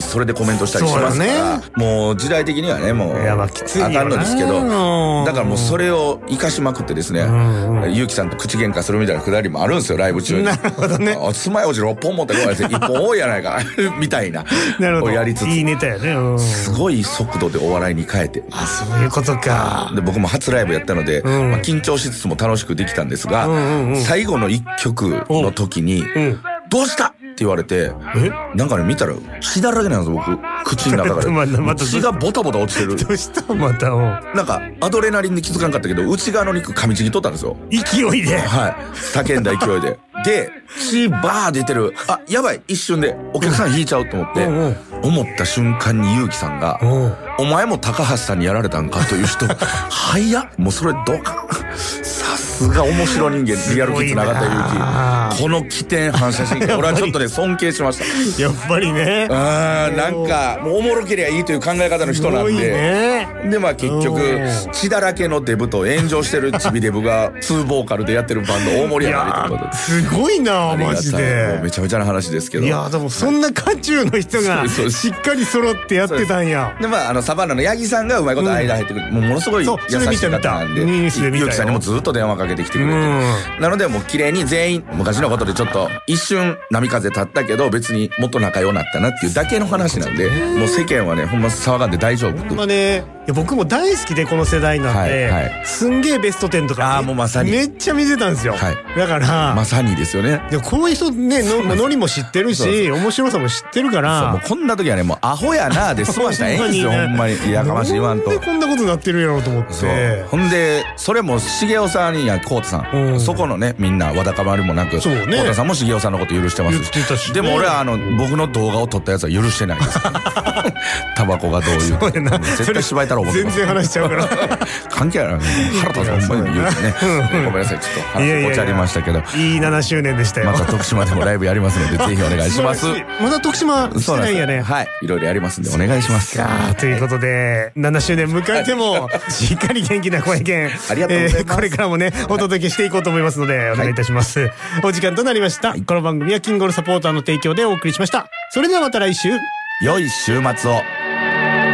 それでコメントしたりしますから、もう時代的にはねもうあかんのですけど、だからもうそれを生かしまくってですね、ゆうきさんと口喧嘩するみたいなくだりもあるんですよ、ライブ中に。 なるほどね。 つまようじ6本持ってこいって1本多いやないかみたいなをやりつつ、 いいネタやね。 すごい速度でお笑いに変えて、 あ、そういうことか。 で僕も初ライブやったので、緊張しつつも楽しくできたんですが、最後の1曲の時に「どうした?」って言われて、なんかね見たら血だらけなんです僕、口の中から血がボタボタ落ちてる。 どうしたまた。 なんかアドレナリンで気づかんかったけど内側の肉噛みちぎっとったんですよ、 勢いで。 はい、叫んだ勢いで。で血バー出てる、あやばい、一瞬でお客さん引いちゃうと思って思った瞬間にゆうきさんが「お前も高橋さんにやられたんか」という人早っ、もうそれどうかさすが面白人間、リアルキッズ永田裕樹、この起点反射神経俺はちょっとね尊敬しました。 やっぱりね。 なんかもうおもろけりゃいいという考え方の人なんで、でまあ結局血だらけのデブと炎上してるチビデブが2ボーカルでやってるバンド大盛り上がりということで、 すごいなマジで。 もうめちゃめちゃな話ですけど、 いやでもそんな渦中の人がしっかり揃ってやってたんや。 でまあサバンナの八木さんがうまいこと間入ってくる、ものすごい優しい方なんで、ゆうきさんにもずっと電話かけてきてくれて、なのでもう綺麗に全員昔のことでちょっと一瞬波風立ったけど別にもっと仲良くなったなっていうだけの話なんで、もう世間はねほんま騒がんで大丈夫。 ほんまね。いや僕も大好きでこの世代になって、すんげえベスト10とかもうまさにめっちゃ見てたんですよ。だからまさにですよね。 でこの人ねノリも知ってるし面白さも知ってるから、 もうこんな時はねもうアホやなで済ましたらええんですよほんまに。やかましい言わんと。 なんでこんなことになってるやろうと思って。 ほんでそれも茂雄さんにやこうたさん、そこのねみんなわだかまりもなく、こうたさんも茂雄さんのこと許してますし、でも俺は僕の動画を撮ったやつは許してないです。タバコがどういう絶対芝居太郎全然話しちゃうから関係ある。腹立つほんまに言うてね。ごめんなさいちょっと話こちゃりましたけど、 いい7周年でしたよ。 また徳島でもライブやりますのでぜひお願いします。 まだ徳島してないんやね。 はい、いろいろやりますんでお願いします。 ということで7周年迎えてもしっかり元気なご意見ありがとうございます。 これからもねお届けしていこうと思いますのでお願いいたします。お時間となりました。この番組はキンゴルサポーターの提供でお送りしました。それではまた来週、 良い週末を。